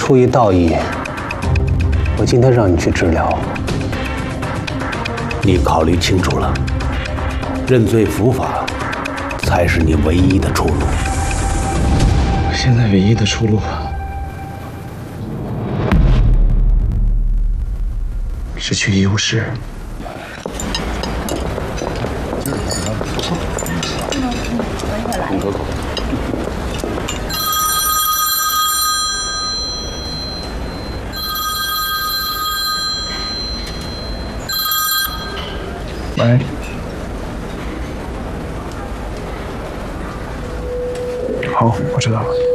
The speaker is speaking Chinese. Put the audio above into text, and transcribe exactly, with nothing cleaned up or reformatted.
出于道义，我今天让你去治疗。 你考虑清楚了，认罪伏法才是你唯一的出路。 我现在唯一的出路是去医务室。 喂，好，我知道了。